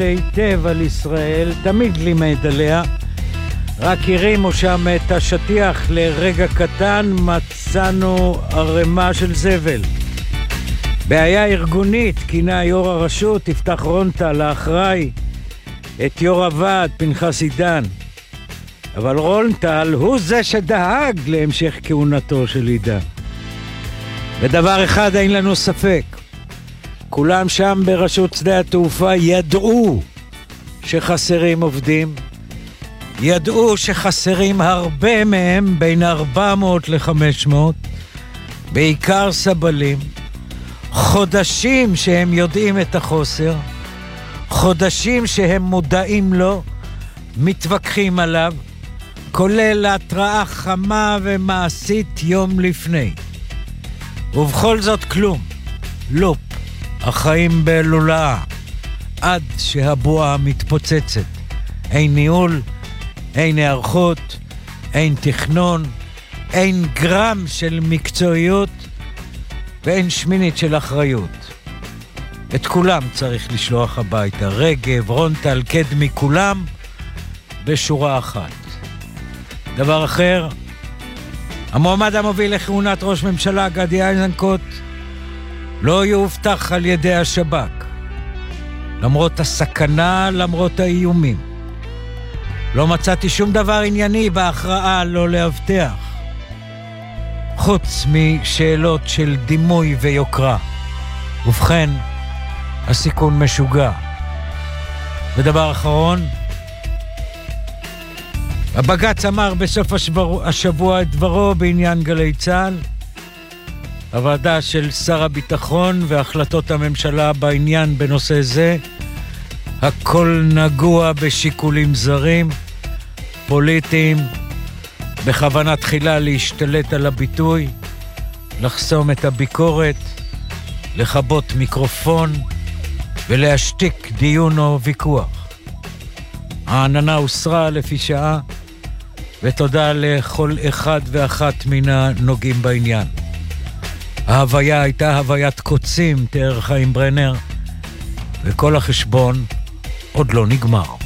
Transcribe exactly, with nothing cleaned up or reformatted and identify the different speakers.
Speaker 1: היטב על ישראל, תמיד לימד עליה, רק הרימו שם את השטיח לרגע קטן, מצאנו ערימה של זבל. בעיה ארגונית, כינה יו"ר הרשות, יפתח רונטל, האחראי, את יו"ר הוועד, פנחס עידן. אבל רונטל הוא זה שדאג להמשך כהונתו של עידן. ודבר אחד אין לנו ספק, כולם שם ברשות שדה התעופה ידעו שחסרים עובדים, ידעו שחסרים הרבה מהם, בין ארבע מאות ל-חמש מאות, בעיקר סבלים, חודשים שהם יודעים את החוסר, חודשים שהם מודעים לו, מתווכחים עליו, כולל התראה חמה ומעשית יום לפני. ובכל זאת כלום, לופ, החיים בלולאה, עד שהבועה מתפוצצת. אין ניהול, אין הערכות, אין תכנון, אין גרם של מקצועיות, ואין שמינית של אחריות. את כולם צריך לשלוח הביתה, רגב, רונטל, קדמי, כולם בשורה אחת. דבר אחר, המועמד המוביל לכהונת ראש ממשלה גדי איזנקוט לא יובטח על ידי השב"כ, למרות הסכנה, למרות האיומים. לא מצאתי שום דבר ענייני בהכרעה לא להבטח, חוץ משאלות של דימוי ויוקרה. ובכן, הסיכון משוגע. ודבר אחרון, הבג"ץ אמר בסוף השבוע, השבוע את דברו בעניין גלי צה"ל. הוועדה של שר הביטחון והחלטות הממשלה בעניין בנושא זה, הכל נגוע בשיקולים זרים, פוליטיים, בכוונה תחילה להשתלט על הביטוי, לחסום את הביקורת, לחבות מיקרופון ולהשתיק דיון או ויכוח. העננה הוסרה לפי שעה, ותודה לכל אחד ואחת מן הנוגעים בעניין. ההוויה הייתה הוויית קוצים, תיאר חיים ברנר, וכל החשבון עוד לא נגמר.